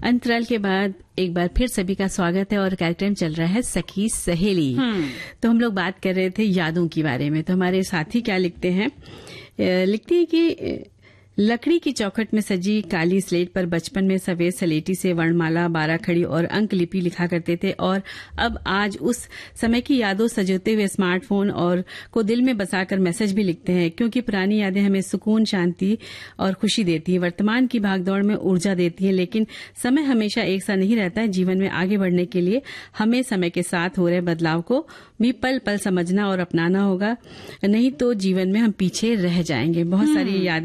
अंतराल के बाद एक बार फिर सभी का स्वागत है और कार्यक्रम चल रहा है सखी सहेली। तो हम लोग बात कर रहे थे यादों के बारे में। तो हमारे साथी क्या लिखते हैं, लिखते हैं कि लकड़ी की चौखट में सजी काली स्लेट पर बचपन में सफेद सलेटी से वर्णमाला, बाराखड़ी और अंक लिपि लिखा करते थे और अब आज उस समय की यादों सजोते हुए स्मार्टफोन और को दिल में बसाकर मैसेज भी लिखते हैं, क्योंकि पुरानी यादें हमें सुकून, शांति और खुशी देती है, वर्तमान की भागदौड़ में ऊर्जा देती है। लेकिन समय हमेशा एक सा नहीं रहता है। जीवन में आगे बढ़ने के लिए हमें समय के साथ हो रहे बदलाव को भी पल पल समझना और अपनाना होगा, नहीं तो जीवन में हम पीछे रह जाएंगे। बहुत सारी यादें